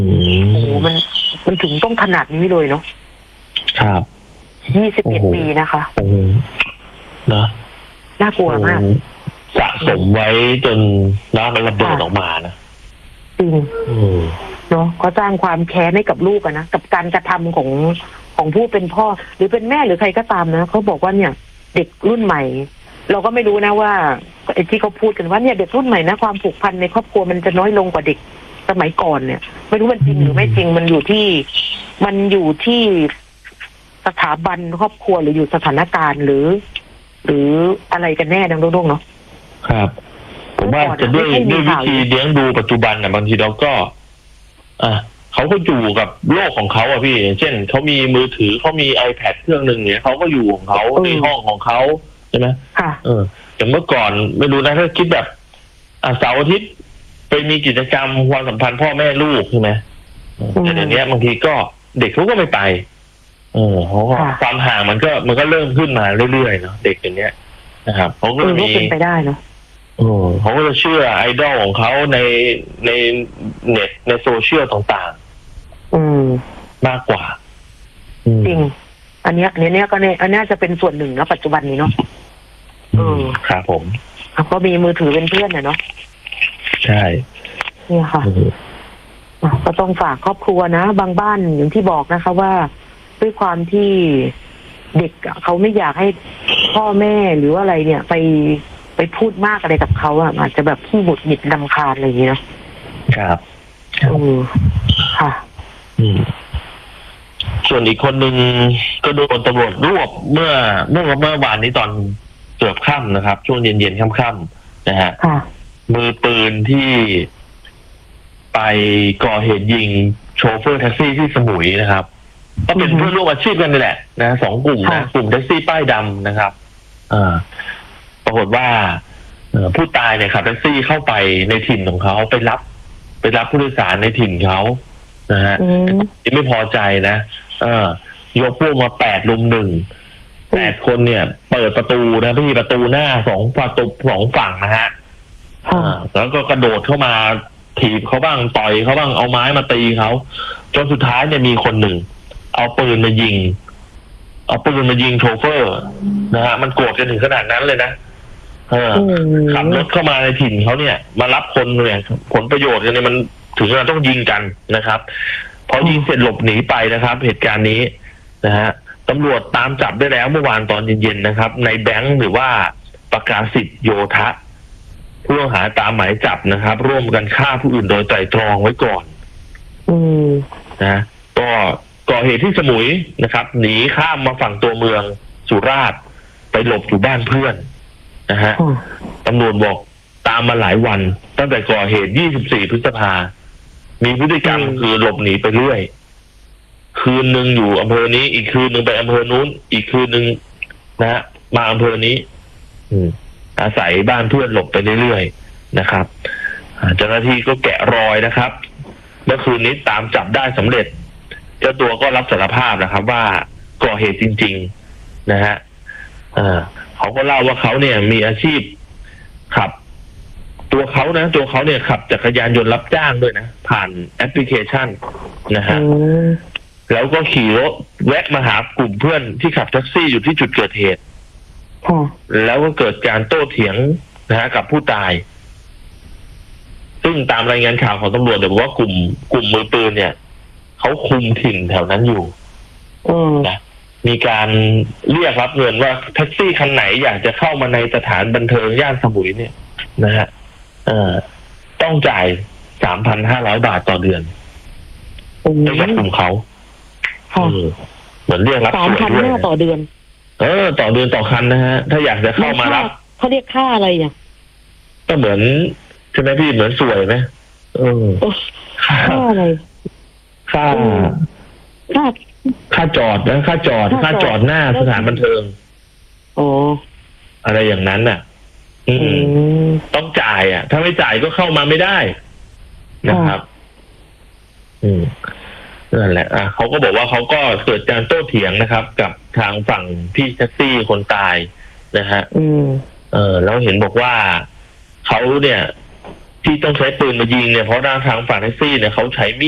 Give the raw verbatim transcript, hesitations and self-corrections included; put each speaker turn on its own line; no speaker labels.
โอ้โหมันมันถึงต้องขนาดนี้เลยเนาะ
ครับ
ยี่สิบเอ็ดปีนะคะ
โอ้นะ
น่ากลัวมาก
สะสมไว้จนน้ำมันระเบิดออกมานะ
จริงเนาะเขาสร้างความแค้นให้กับลูกอะนะกับการกระทำของของผู้เป็นพ่อหรือเป็นแม่หรือใครก็ตามนะเขาบอกว่าเนี่ยเด็กรุ่นใหม่เราก็ไม่รู้นะว่าไอ้ที่เขาพูดกันว่าเนี่ยเด็กรุ่นใหม่นะความผูกพันในครอบครัวมันจะน้อยลงกว่าเด็กสมัยก่อนเนี่ยไม่รู้มันจริงหรือไม่จริงมันอยู่ที่มันอยู่ที่สถาบันครอบครัวหรืออยู่สถานการณ์หรือ หรืออะไรกันแน่ดังโด่งๆเนาะ
ครับผมว่าจะด้วยด้วยวิธีเลี้ยงดูปัจจุบันเนี่ยบางทีเราก็อ่ะเขาก็อยู่กับโลกของเขาอะพี่เช่นเขามีมือถือเขามี iPad เครื่องหนึ่งเนี่ยเขาก็อยู่ของเขาในห้องของเขาใช่ไหม
ค่ะ
เอออย่างเมื่อก่อนไม่รู้นะถ้าคิดแบบอ่ะเสาร์อาทิตย์ไปมีกิจกรรมความสัมพันธ์พ่อแม่ลูกใช่ไหมแต่เดี๋ยวนี้บางทีก็เด็กเขาก็ไม่ไปเออเพราะว่าความห่างมันก็มันก็เริ่มขึ้นมาเรื่อยๆเนาะเด็กอย่างเนี้ยนะครับเขาก็มี
เป็นไปได้เนาะ
โอ้เขาก็จะเชื่อไอดอลของเขาในในเน็ตในโซเชียลต่างๆ
อืม
มากกว่า
จริงอันเนี้ยอันเนี้ยก็เนี่ยอันนี้จะเป็นส่วนหนึ่งนะปัจจุบันนี้เนาะ
อืมครับผม
ก็มีมือถือเป็นเพื่อนนะเนาะ
ใช่
เนี่ยค่ะก็ต้องฝากครอบครัวนะบางบ้านอย่างที่บอกนะคะว่าด้วยความที่เด็กเขาไม่อยากให้พ่อแม่หรืออะไรเนี่ยไปไปพูดมากอะไรกับเขาอ่ะอาจจะแบบขี้หงุดหงิดรำคาญอะไรอย่างเงี้ย
ครับ
อืมค่ะ
อืมส่วนอีกคนหนึ่งก็โดนตำรวจรวบเมื่อเมื่อเมื่อวานนี้ตอนเกือบค่ำนะครับช่วงเย็นๆค่ำๆนะฮะมือปืนที่ไปก่อเหตุยิงโชเฟอร์แท็กซี่ที่สมุยนะครับก็เป็นเพื่อนร่วมอาชีพกันนี่แหละนะสองกลุ่มนะกลุ่มแท็กซี่ป้ายดำนะครับอ่าปรากฏว่าผู้ตายเนี่ยขับแท็กซี่เข้าไปในถิ่นของเขาไปรับไปรับผู้โดยสารในถิ่นเขานะฮะที่ไม่พอใจนะเออยกพวกมาแปดลุมหนึ่งแปดคนเนี่ยเปิดประตูนะพี่ประตูหน้าสองประตูสองฝั่งนะฮะอ่าแล้วก็กระโดดเข้ามาถีบเขาบ้างต่อยเขาบ้างเอาไม้มาตีเขาจนสุดท้ายเนี่ยมีคนหนึ่งเอาปืนมายิงเอาปืนมายิงโชเฟอร์นะฮะมันโกรธกันถึงขนาดนั้นเลยนะเออขับรถเข้ามาในถิ่นเขาเนี่ยมารับคนเนี่ยผลประโยชน์กันเนี่ยมันถึงขนาดต้องยิงกันนะครับพอยิงเสร็จหลบหนีไปนะครับเหตุการณ์นี้นะฮะตำรวจตามจับได้แล้วเมื่อวานตอนเย็นๆนะครับในแบงค์หรือว่าประกาศสิทธิ์โยธะผู้ต้องหาตามหมายจับนะครับร่วมกันฆ่าผู้อื่นโดยไตร่ตรองไว้ก่อน
อืม
นะก็ก่อเหตุที่สมุยนะครับหนีข้ามมาฝั่งตัวเมืองสุราษฎร์ไปหลบอยู่บ้านเพื่อนนะฮะตำรวจบอกตามมาหลายวันตั้งแต่ก่อเหตุยี่สิบสี่พฤษภามีพฤติกรรมคือหลบหนีไปเรื่อยคืนหนึ่งอยู่อำเภอนี้อีกคืนหนึ่งไปอำเภอนู้นอีกคืนหนึ่งนะฮะมาอำเภอนี้อืมอาศัยบ้านเพื่อนหลบไปเรื่อยๆนะครับเจ้าหน้าที่ก็แกะรอยนะครับเมื่อคืนนี้ตามจับได้สำเร็จเจ้าตัวก็รับสารภาพนะครับว่าก่อเหตุจริงๆนะฮะเขาก็เล่าว่าเขาเนี่ยมีอาชีพขับตัวเขานะตัวเขาเนี่ยขับจักรยานยนต์รับจ้างด้วยนะผ่านแอปพลิเคชันนะฮะแล้วก็ขี่รถแวะมาหากลุ่มเพื่อนที่ขับแท็กซี่อยู่ที่จุดเกิดเหตุแล้วก็เกิดการโต้เถียงนะฮะกับผู้ตายซึ่งตามรายงานข่าวของตำรวจเนี่ยบอกว่ากลุ่มกลุ่มมือปืนเนี่ยเขาคุมถิ่นแถวนั้นอยู่นะมีการเรียกรับเงินว่าแท็กซี่คันไหนอยากจะเข้ามาในสถานบันเทิงย่านสมุยเนี่ยนะฮะเอ่อต้องจ่ายสามพันห้าร้อยบาทต่อเดือนให้กับกลุ่มเขาเหมือนเรียกรับ
สามพันห้าต่อเดือน
เออต่อเดือนต่อคันนะฮะถ้าอยากจะเข้ามารับ
เขาเรียกค่าอะไรอ่ะ
ก็เหมือนใช่ไหมพี่เหมือนสวยไหมเออ
ค่าอะไร
ค่า
ค่า
ค่าจอดนะค่าจอดค่าจอดหน้าสถานบันเทิง
โอ้
อะไรอย่างนั้นน่ะอืมต้องจ่ายอ่ะถ้าไม่จ่ายก็เข้ามาไม่ได้นะครับอืมนั่นแหละอ่ะเขาก็บอกว่าเขาก็เกิดการโต้เถียงนะครับกับทางฝั่งพี่แท็กซี่คนตายนะฮะ
อืม
เออแล้วเห็นบอกว่าเขาเนี่ยที่ต้องใช้ปืนมายิงเนี่ยเพราะทางฝั่งแท็กซี่เนี่ยเขาใช้มีด